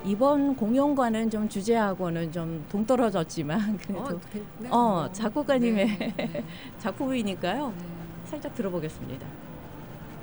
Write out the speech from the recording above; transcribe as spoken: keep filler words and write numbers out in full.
이번 공연과는 좀 주제하고는 좀 동떨어졌지만 그래도 어, 네, 어, 뭐. 작곡가님의 네, 네, 작품이니까요. 네. 살짝 들어보겠습니다.